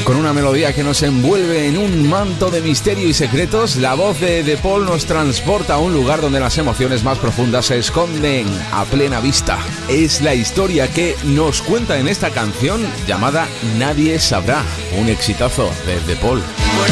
Con una melodía que nos envuelve en un manto de misterio y secretos, la voz de De Paul nos transporta a un lugar donde las emociones más profundas se esconden a plena vista. Es la historia que nos cuenta en esta canción llamada Nadie Sabrá, un exitazo de De Paul.